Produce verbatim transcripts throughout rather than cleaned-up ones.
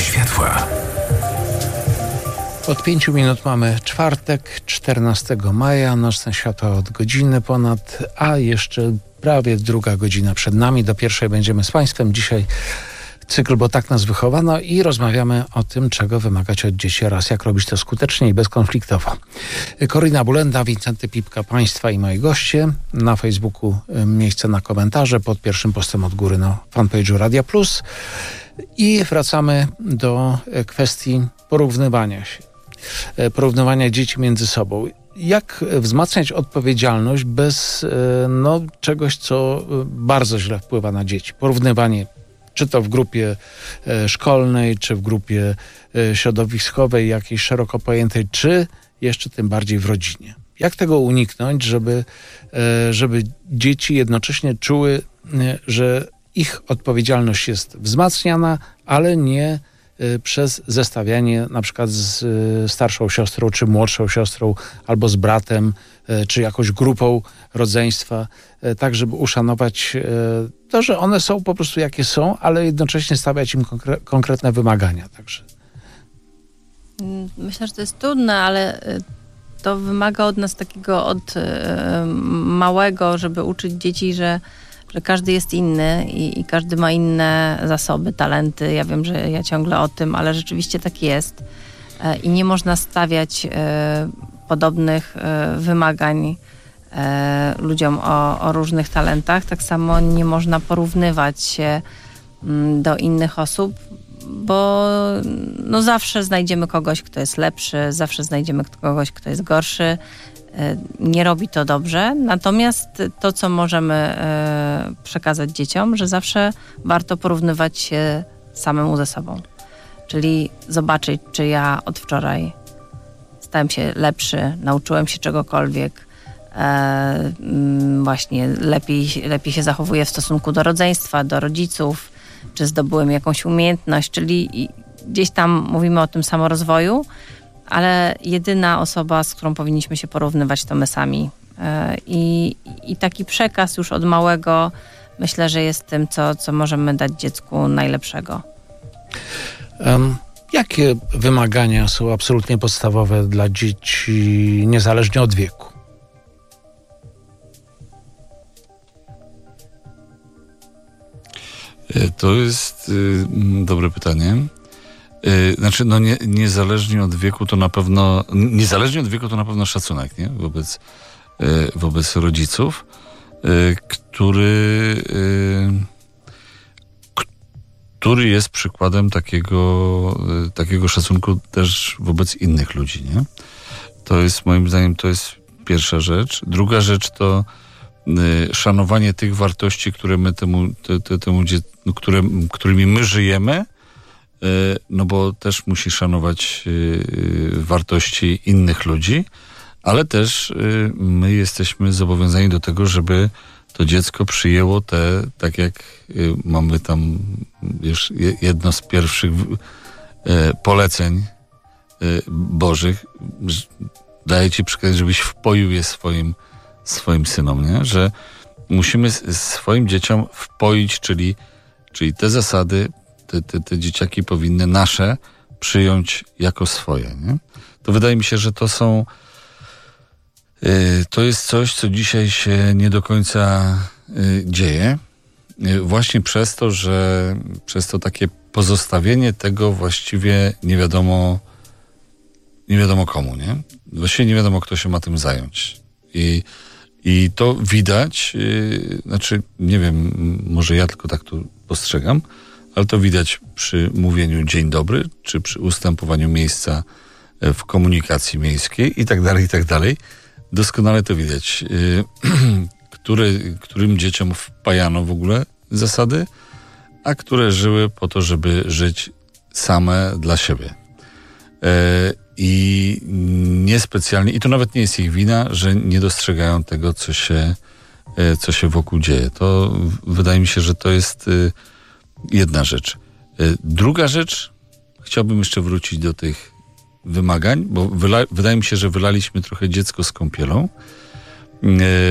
światła. Od pięciu minut mamy czwartek, czternastego maja, nocne światła od godziny ponad, a jeszcze prawie druga godzina przed nami. Do pierwszej będziemy z Państwem. Dzisiaj cykl, bo tak nas wychowano i rozmawiamy o tym, czego wymagać od dzieci oraz jak robić to skutecznie i bezkonfliktowo. Korina Bulenda, Wincenty Pipka, Państwa i moi goście. Na Facebooku miejsce na komentarze pod pierwszym postem od góry na fanpage'u Radia Plus. I wracamy do kwestii porównywania się. Porównywania dzieci między sobą. Jak wzmacniać odpowiedzialność bez no, czegoś, co bardzo źle wpływa na dzieci? Porównywanie, czy to w grupie szkolnej, czy w grupie środowiskowej, jakiejś szeroko pojętej, czy jeszcze tym bardziej w rodzinie. Jak tego uniknąć, żeby, żeby dzieci jednocześnie czuły, że ich odpowiedzialność jest wzmacniana, ale nie przez zestawianie na przykład z starszą siostrą, czy młodszą siostrą, albo z bratem, czy jakąś grupą rodzeństwa, tak żeby uszanować to, że one są po prostu jakie są, ale jednocześnie stawiać im konkre- konkretne wymagania. Także. Myślę, że to jest trudne, ale to wymaga od nas takiego od małego, żeby uczyć dzieci, że że każdy jest inny i, i każdy ma inne zasoby, talenty. Ja wiem, że ja ciągle o tym, ale rzeczywiście tak jest. E, I nie można stawiać e, podobnych e, wymagań e, ludziom o, o różnych talentach. Tak samo nie można porównywać się m, do innych osób, bo no zawsze znajdziemy kogoś, kto jest lepszy, zawsze znajdziemy kogoś, kto jest gorszy. Nie robi to dobrze, natomiast to, co możemy e, przekazać dzieciom, że zawsze warto porównywać się samemu ze sobą. Czyli zobaczyć, czy ja od wczoraj stałem się lepszy, nauczyłem się czegokolwiek, e, właśnie lepiej, lepiej się zachowuję w stosunku do rodzeństwa, do rodziców, czy zdobyłem jakąś umiejętność, czyli gdzieś tam mówimy o tym samorozwoju, ale jedyna osoba, z którą powinniśmy się porównywać, to my sami. I, i taki przekaz już od małego myślę, że jest tym, co, co możemy dać dziecku najlepszego. Um, jakie wymagania są absolutnie podstawowe dla dzieci, niezależnie od wieku? To jest y, dobre pytanie. Znaczy, no nie, niezależnie od wieku to na pewno, niezależnie od wieku to na pewno szacunek, nie? Wobec, wobec rodziców, który, który jest przykładem takiego, takiego szacunku też wobec innych ludzi, nie? To jest, moim zdaniem, to jest pierwsza rzecz. Druga rzecz to szanowanie tych wartości, które my temu, te, te, temu które, którymi my żyjemy, no bo też musi szanować wartości innych ludzi, ale też my jesteśmy zobowiązani do tego, żeby to dziecko przyjęło te, tak jak mamy tam już jedno z pierwszych poleceń bożych, daje ci przykład, żebyś wpoił je swoim, swoim synom, nie? Że musimy swoim dzieciom wpoić, czyli, czyli te zasady, Te, te, te dzieciaki powinny nasze przyjąć jako swoje. Nie? To wydaje mi się, że to są yy, to jest coś, co dzisiaj się nie do końca yy, dzieje. Yy, właśnie przez to, że przez to takie pozostawienie tego właściwie nie wiadomo nie wiadomo komu, nie? Właściwie nie wiadomo, kto się ma tym zająć. I, i to widać, yy, znaczy nie wiem, może ja tylko tak tu postrzegam, ale to widać przy mówieniu dzień dobry, czy przy ustępowaniu miejsca w komunikacji miejskiej i tak dalej, i tak dalej. Doskonale to widać. Który, którym dzieciom wpajano w ogóle zasady, a które żyły po to, żeby żyć same dla siebie. I niespecjalnie, i to nawet nie jest ich wina, że nie dostrzegają tego, co się, co się wokół dzieje. To wydaje mi się, że to jest jedna rzecz. Druga rzecz, chciałbym jeszcze wrócić do tych wymagań, bo wyla- wydaje mi się, że wylaliśmy trochę dziecko z kąpielą, yy,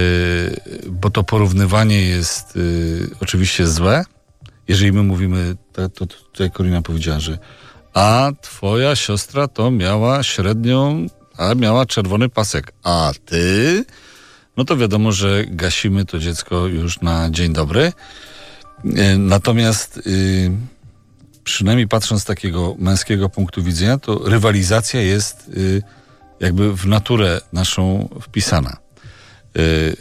bo to porównywanie jest yy, oczywiście złe. Jeżeli my mówimy, to, to, to jak Korina powiedziała, że a twoja siostra to miała średnią, a miała czerwony pasek, a ty... No to wiadomo, że gasimy to dziecko już na dzień dobry. Natomiast yy, przynajmniej patrząc z takiego męskiego punktu widzenia, to rywalizacja jest yy, jakby w naturę naszą wpisana. Yy,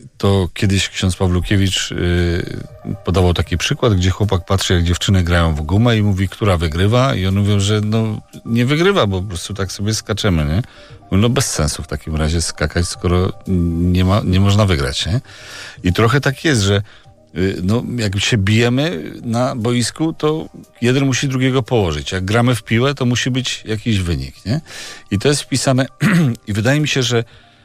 to kiedyś ksiądz Pawlukiewicz yy, podawał taki przykład, gdzie chłopak patrzy, jak dziewczyny grają w gumę i mówi, która wygrywa, i on mówi, że no nie wygrywa, bo po prostu tak sobie skaczemy, nie? No bez sensu w takim razie skakać, skoro nie ma, nie można wygrać, nie? I trochę tak jest, że no, jak się bijemy na boisku, to jeden musi drugiego położyć. Jak gramy w piłę, to musi być jakiś wynik, nie? I to jest wpisane i wydaje mi się, że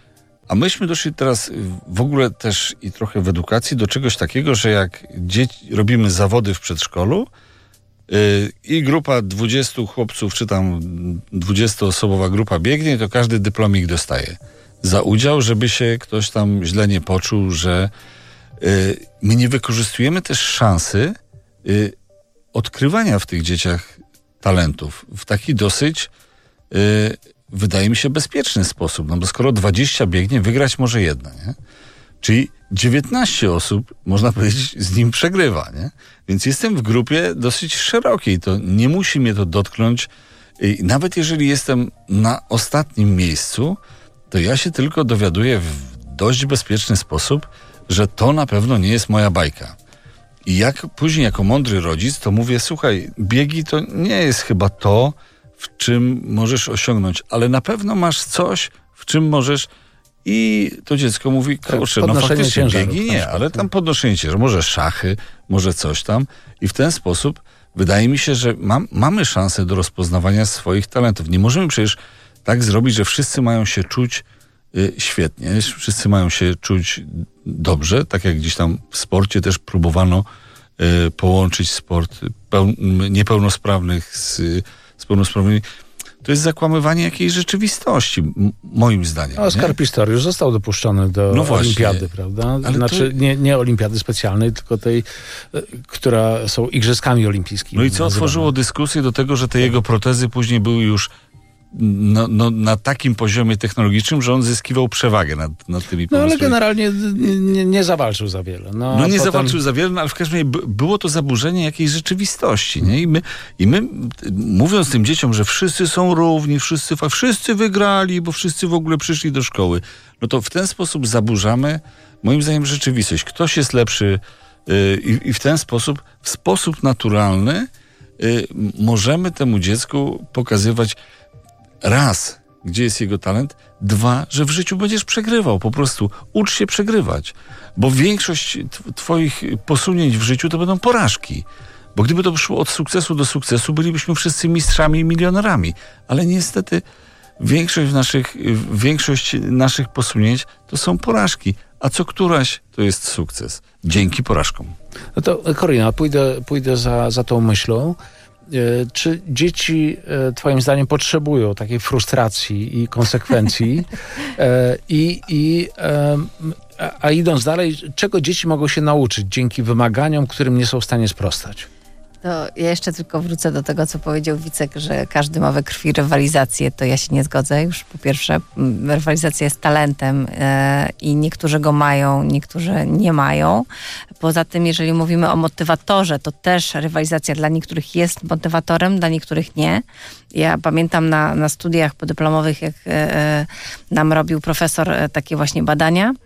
a myśmy doszli teraz w ogóle też i trochę w edukacji do czegoś takiego, że jak dzieci, robimy zawody w przedszkolu yy, i grupa dwudziestu chłopców, czy tam dwudziestoosobowa grupa biegnie, to każdy dyplomik dostaje za udział, żeby się ktoś tam źle nie poczuł, że yy, my nie wykorzystujemy też szansy yy, odkrywania w tych dzieciach talentów w taki dosyć yy, wydaje mi się bezpieczny sposób, no bo skoro dwadzieścia biegnie, wygrać może jedna, nie? Czyli dziewiętnaście osób, można powiedzieć, z nim przegrywa, nie? Więc jestem w grupie dosyć szerokiej, to nie musi mnie to dotknąć. I nawet jeżeli jestem na ostatnim miejscu, to ja się tylko dowiaduję w dość bezpieczny sposób, że to na pewno nie jest moja bajka. I jak później jako mądry rodzic, to mówię, słuchaj, biegi to nie jest chyba to, w czym możesz osiągnąć, ale na pewno masz coś, w czym możesz i to dziecko mówi, kurczę, no faktycznie biegi nie, ale tam podnoszenie ciężarów, może szachy, może coś tam i w ten sposób wydaje mi się, że mam, mamy szansę do rozpoznawania swoich talentów. Nie możemy przecież tak zrobić, że wszyscy mają się czuć y, świetnie, wszyscy mają się czuć dobrze, tak jak gdzieś tam w sporcie też próbowano y, połączyć sport peł- niepełnosprawnych z z pełnosprawnymi. To jest zakłamywanie jakiejś rzeczywistości, m- moim zdaniem. Oskar Pistorius został dopuszczony do no olimpiady, prawda? Ale znaczy to... nie, nie olimpiady specjalnej, tylko tej, która są igrzyskami olimpijskimi. No i co otworzyło dyskusję do tego, że te jego protezy później były już no, no, na takim poziomie technologicznym, że on zyskiwał przewagę nad, nad tymi No ale generalnie nie, nie zawalczył za wiele. No, no nie potem... zawalczył za wiele, no, ale w każdym razie b- było to zaburzenie jakiejś rzeczywistości, nie? I my, i my mówiąc tym dzieciom, że wszyscy są równi, wszyscy, wszyscy wygrali, bo wszyscy w ogóle przyszli do szkoły, no to w ten sposób zaburzamy, moim zdaniem, rzeczywistość. Ktoś jest lepszy yy, i, i w ten sposób, w sposób naturalny yy, możemy temu dziecku pokazywać raz, gdzie jest jego talent, dwa, że w życiu będziesz przegrywał. Po prostu ucz się przegrywać. Bo większość t- twoich posunięć w życiu to będą porażki. Bo gdyby to szło od sukcesu do sukcesu, bylibyśmy wszyscy mistrzami i milionerami. Ale niestety większość naszych, większość naszych posunięć to są porażki. A co któraś to jest sukces. Dzięki porażkom. No to Korina, pójdę, pójdę za, za tą myślą. Czy dzieci, twoim zdaniem, potrzebują takiej frustracji i konsekwencji? I, i, a, a idąc dalej, czego dzieci mogą się nauczyć dzięki wymaganiom, którym nie są w stanie sprostać? To ja jeszcze tylko wrócę do tego, co powiedział Wicek, że każdy ma we krwi rywalizację. To ja się nie zgodzę. Już po pierwsze, rywalizacja jest talentem e, i niektórzy go mają, niektórzy nie mają. Poza tym, jeżeli mówimy o motywatorze, to też rywalizacja dla niektórych jest motywatorem, dla niektórych nie. Ja pamiętam na, na studiach podyplomowych, jak e, nam robił profesor e, takie właśnie badania,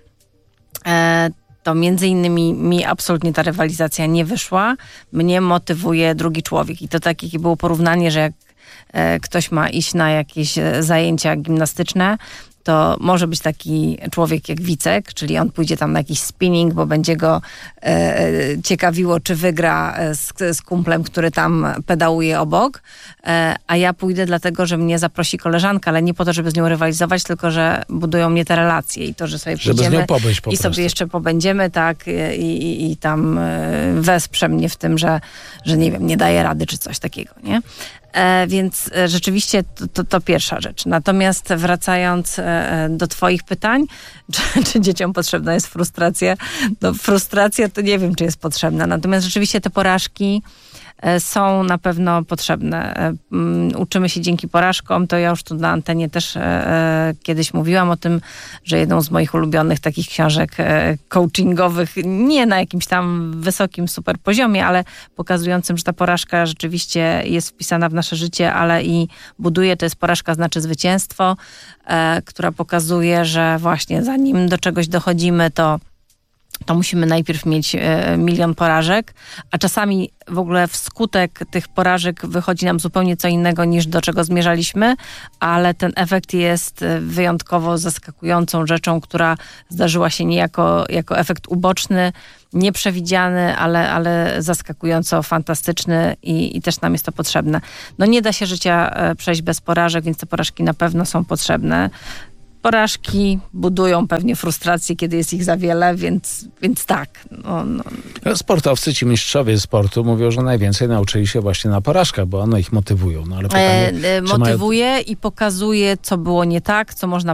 e, to między innymi mi absolutnie ta rywalizacja nie wyszła. Mnie motywuje drugi człowiek. I to takie było porównanie, że jak e, ktoś ma iść na jakieś zajęcia gimnastyczne, to może być taki człowiek jak Wicek, czyli on pójdzie tam na jakiś spinning, bo będzie go e, ciekawiło, czy wygra z, z kumplem, który tam pedałuje obok, e, a ja pójdę dlatego, że mnie zaprosi koleżanka, ale nie po to, żeby z nią rywalizować, tylko że budują mnie te relacje i to, że sobie żeby przyjdziemy po i prostu. sobie jeszcze pobędziemy, tak, i, i, i tam wesprze mnie w tym, że, że nie wiem, nie daje rady, czy coś takiego, nie? E, więc e, rzeczywiście to, to, to pierwsza rzecz. Natomiast wracając e, do twoich pytań, czy, czy dzieciom potrzebna jest frustracja? No frustracja to nie wiem, czy jest potrzebna. Natomiast rzeczywiście te porażki są na pewno potrzebne. Uczymy się dzięki porażkom. To ja już tu na antenie też e, kiedyś mówiłam o tym, że jedną z moich ulubionych takich książek e, coachingowych, nie na jakimś tam wysokim super poziomie, ale pokazującym, że ta porażka rzeczywiście jest wpisana w nasze życie, ale i buduje, to jest Porażka znaczy zwycięstwo, e, która pokazuje, że właśnie zanim do czegoś dochodzimy, to to musimy najpierw mieć e, milion porażek, a czasami w ogóle wskutek tych porażek wychodzi nam zupełnie co innego niż do czego zmierzaliśmy, ale ten efekt jest wyjątkowo zaskakującą rzeczą, która zdarzyła się nie jako, jako efekt uboczny, nieprzewidziany, ale, ale zaskakująco fantastyczny i, i też nam jest to potrzebne. No nie da się życia e, przejść bez porażek, więc te porażki na pewno są potrzebne. Porażki budują pewnie frustrację, kiedy jest ich za wiele, więc, więc tak. No, no. Sportowcy, ci mistrzowie sportu mówią, że najwięcej nauczyli się właśnie na porażkach, bo one ich motywują. No, ale pytanie, e, motywuje mają... i pokazuje, co było nie tak, co można